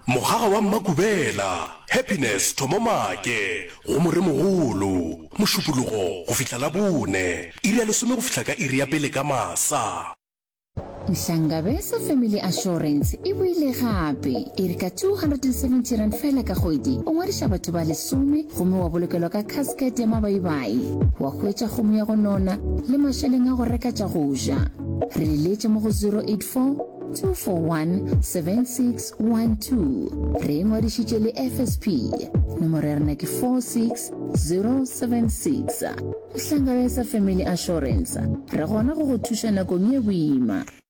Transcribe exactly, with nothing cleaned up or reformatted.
Mogaga wa Makubela, Happiness Tomomake, go more mogolo, mošupologo go fihla la bone, iri ya lesome go fihla ka iri ya pele ka masa. Mhlangabeza Family Assurance e buile gape e re ka two hundred seventy rand fela ka kgwedi o ngwadiša batho ba lesome gomme wa bolokelwa ka casket ya mabaibai wa hwetša kgomo ya go nona le mašaleng a go reka tša go ja. Re leletše mo go zero eight four two four one seven six one two. Re ngwadišitše le F S P nomoro ya rena ke four six zero seven six. Mhlangabeza Family Assurance re gona go go thuša nakong ye boima.